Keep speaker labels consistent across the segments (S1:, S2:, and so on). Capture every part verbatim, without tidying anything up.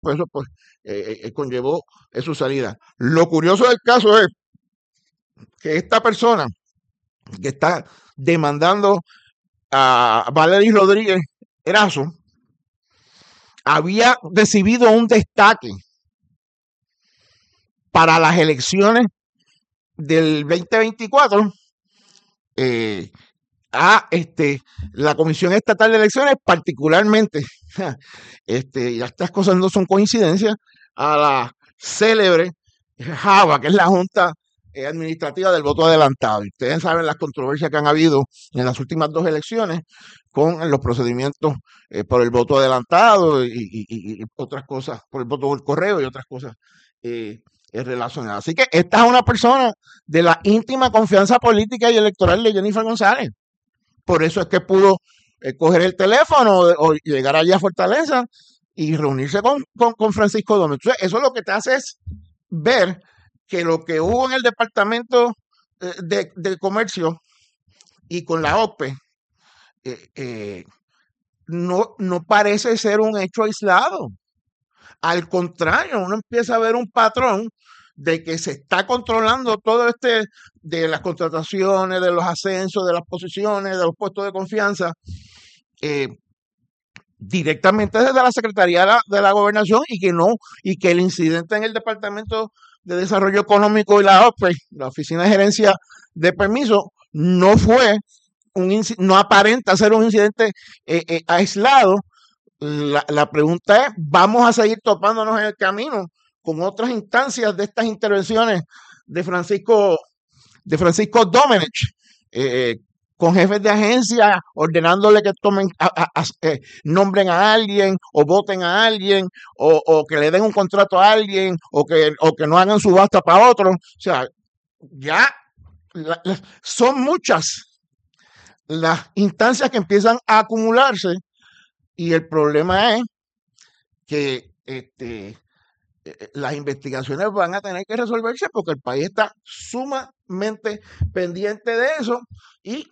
S1: pues eso pues, eh, eh, conllevó eh, su salida. Lo curioso del caso es que esta persona que está demandando a Valery Rodríguez Erazo había recibido un destaque para las elecciones del veinte veinticuatro eh, a este, la Comisión Estatal de Elecciones, particularmente, este, y estas cosas no son coincidencias, a la célebre Java, que es la Junta eh, Administrativa del Voto Adelantado. Y ustedes saben las controversias que han habido en las últimas dos elecciones con los procedimientos eh, por el voto adelantado y, y, y, y otras cosas, por el voto por correo y otras cosas eh, relacionadas. Así que esta es una persona de la íntima confianza política y electoral de Jennifer González. Por eso es que pudo eh, coger el teléfono o, o llegar allá a Fortaleza y reunirse con, con, con Francisco Domínguez. Entonces, eso lo que te hace es ver que lo que hubo en el Departamento eh, de, de Comercio y con la O P E eh, eh, no, no parece ser un hecho aislado. Al contrario, uno empieza a ver un patrón de que se está controlando todo este de las contrataciones, de los ascensos, de las posiciones, de los puestos de confianza, eh, directamente desde la Secretaría de la, de la Gobernación y que no, y que el incidente en el Departamento de Desarrollo Económico y la O P E, la Oficina de Gerencia de Permiso, no fue un no aparenta ser un incidente eh, eh, aislado. La, la pregunta es, ¿vamos a seguir topándonos en el camino con otras instancias de estas intervenciones de Francisco, de Francisco Domenech, eh, con jefes de agencia ordenándole que tomen, a, a, a, eh, nombren a alguien o voten a alguien o, o que le den un contrato a alguien o que, o que no hagan subasta para otro? O sea, ya la, la, son muchas las instancias que empiezan a acumularse y el problema es que este, las investigaciones van a tener que resolverse porque el país está sumamente pendiente de eso y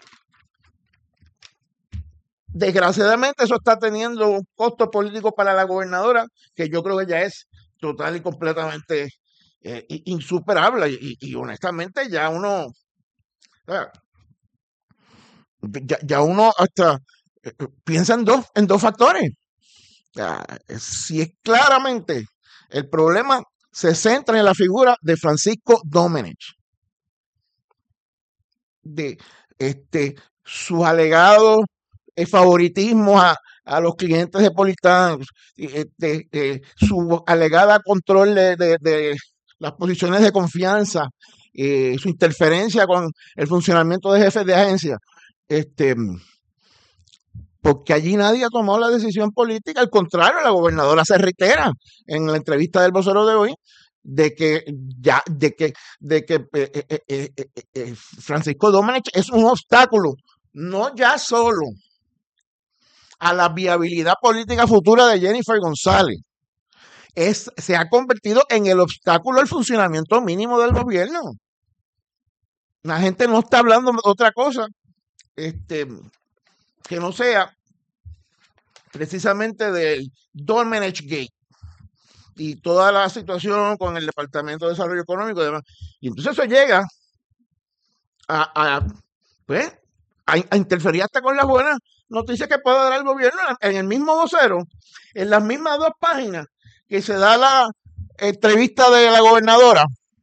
S1: desgraciadamente eso está teniendo un costo político para la gobernadora que yo creo que ya es total y completamente eh, insuperable y, y, honestamente ya uno ya, ya uno hasta eh, piensa en dos, en dos factores. Ya, si es claramente el problema se centra en la figura de Francisco Domenech, de este, sus alegados eh, favoritismos a, a los clientes de Politán, este, eh, su alegada control de, de, de las posiciones de confianza, eh, su interferencia con el funcionamiento de jefes de agencia, este, porque allí nadie ha tomado la decisión política, al contrario, la gobernadora se reitera en la entrevista del vocero de hoy de que ya de que de que eh, eh, eh, eh, eh, Francisco Domenech es un obstáculo no ya solo a la viabilidad política futura de Jennifer González, es se ha convertido en el obstáculo al funcionamiento mínimo del gobierno. La gente no está hablando de otra cosa este que no sea precisamente del Domenech Gate y toda la situación con el Departamento de Desarrollo Económico y demás. Y entonces eso llega a, a, pues, a, a interferir hasta con las buenas noticias que puede dar el gobierno en el mismo vocero, en las mismas dos páginas que se da la entrevista de la gobernadora,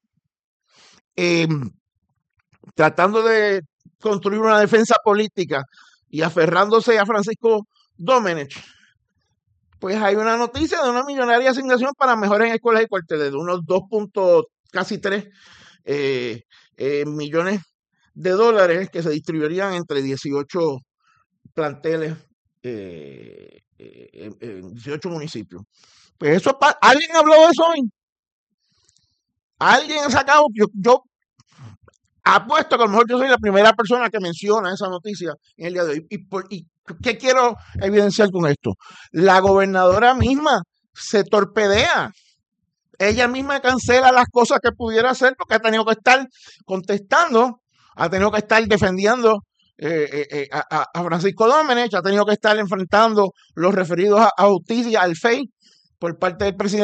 S1: eh, tratando de construir una defensa política y aferrándose a Francisco Domenech, pues hay una noticia de una millonaria asignación para mejores escuelas y cuarteles, de unos dos punto casi tres eh, eh, millones de dólares que se distribuirían entre dieciocho planteles eh, eh, en, en dieciocho municipios. Pues eso, ¿alguien habló de eso hoy? ¿Alguien ha sacado? Yo, yo apuesto que a lo mejor yo soy la primera persona que menciona esa noticia en el día de hoy. ¿Y, por, y qué quiero evidenciar con esto? La gobernadora misma se torpedea. Ella misma cancela las cosas que pudiera hacer porque ha tenido que estar contestando, ha tenido que estar defendiendo eh, eh, a, a Francisco Domenech, ha tenido que estar enfrentando los referidos a, a justicia, al F E I, por parte del presidente